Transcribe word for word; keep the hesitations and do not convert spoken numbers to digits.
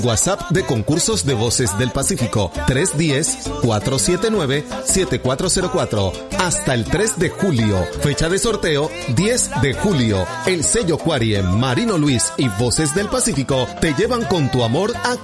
WhatsApp de Concursos de Voces del Pacífico tres uno cero, cuatro siete nueve, siete cuatro cero cuatro. Hasta el tres de julio. Fecha de sorteo diez de julio. El sello Quariem, Marino Luis y Voces del Pacífico te llevan con tu amor a